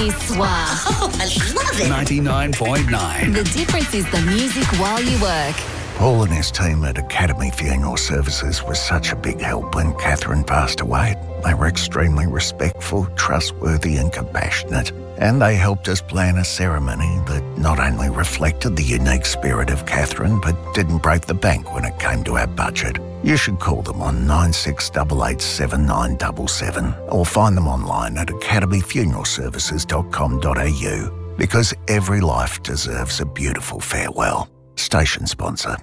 is SWA. Oh, I love it. 99.9. The difference is the music while you work. Paul and his team at Academy Funeral Services was such a big help when Catherine passed away. They were extremely respectful, trustworthy and compassionate. And they helped us plan a ceremony that not only reflected the unique spirit of Catherine, but didn't break the bank when it came to our budget. You should call them on 96887977 or find them online at academyfuneralservices.com.au, because every life deserves a beautiful farewell. Station sponsor.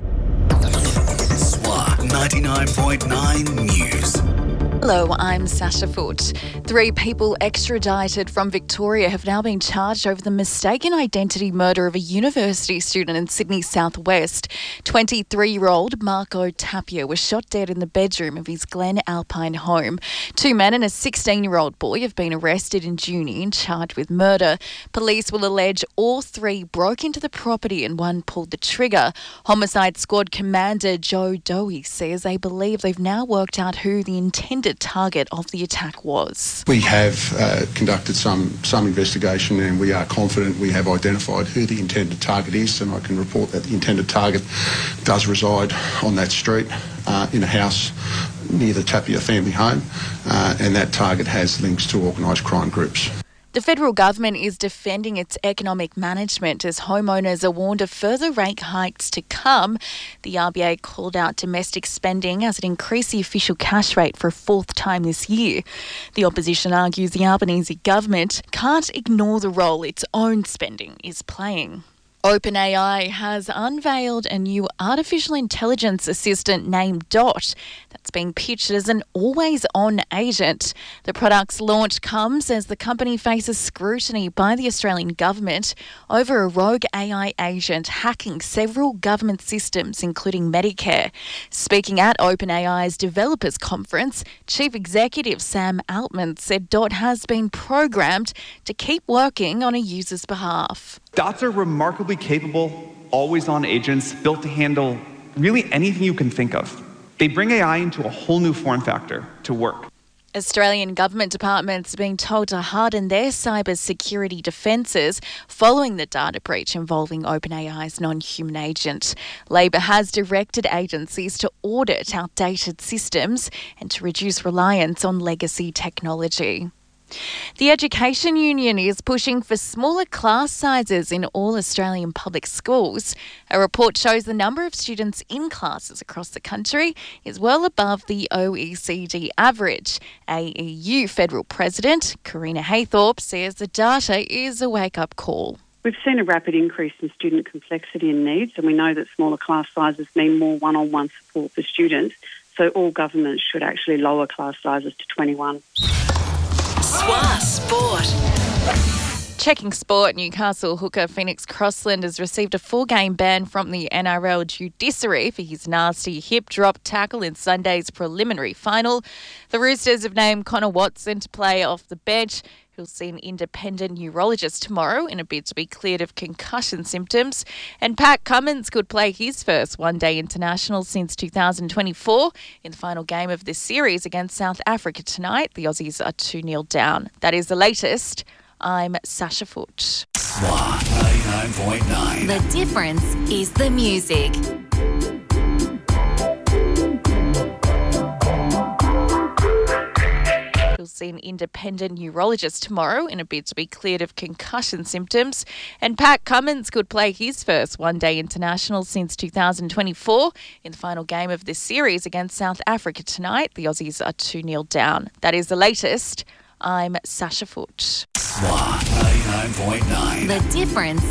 SWA 99.9 News. Hello, I'm Sasha Foote. 3 people extradited from Victoria have now been charged over the mistaken identity murder of a university student in Sydney southwest. 23-year-old Marco Tapia was shot dead in the bedroom of his Glen Alpine home. 2 men and a 16-year-old boy have been arrested in Junee and charged with murder. Police will allege all 3 broke into the property and one pulled the trigger. Homicide Squad Commander Joe Dowie says they believe they've now worked out who the intended target of the attack was. We have conducted some investigation and we are confident we have identified who the intended target is, and I can report that the intended target does reside on that street in a house near the Tapia family home, and that target has links to organised crime groups. The federal government is defending its economic management as homeowners are warned of further rate hikes to come. The RBA called out domestic spending as it increased the official cash rate for a 4th time this year. The opposition argues the Albanese government can't ignore the role its own spending is playing. OpenAI has unveiled a new artificial intelligence assistant named Dot that's being pitched as an always-on agent. The product's launch comes as the company faces scrutiny by the Australian government over a rogue AI agent hacking several government systems, including Medicare. Speaking at OpenAI's developers conference, Chief Executive Sam Altman said Dot has been programmed to keep working on a user's behalf. Dots are remarkably capable, always-on agents built to handle really anything you can think of. They bring AI into a whole new form factor to work. Australian government departments are being told to harden their cyber security defences following the data breach involving OpenAI's non-human agent. Labor has directed agencies to audit outdated systems and to reduce reliance on legacy technology. The Education Union is pushing for smaller class sizes in all Australian public schools. A report shows the number of students in classes across the country is well above the OECD average. AEU Federal President Karina Haythorpe says the data is a wake-up call. We've seen a rapid increase in student complexity and needs, and we know that smaller class sizes mean more one-on-one support for students, so all governments should actually lower class sizes to 21. SWA Sport. Checking sport, Newcastle hooker Phoenix Crossland has received a 4-game ban from the NRL judiciary for his nasty hip drop tackle in Sunday's preliminary final. The Roosters have named Connor Watson to play off the bench. He'll see an independent neurologist tomorrow in a bid to be cleared of concussion symptoms. And Pat Cummins could play his first one-day international since 2024 in the final game of this series against South Africa tonight. The Aussies are 2-0 down. That is the latest. I'm Sasha Foote. SWA 99.9. The difference is the music. He'll see an independent neurologist tomorrow in a bid to be cleared of concussion symptoms. And Pat Cummins could play his first one-day international since 2024 in the final game of this series against South Africa tonight. The Aussies are 2-0 down. That is the latest. I'm Sasha Foote. SWA 99.9. The difference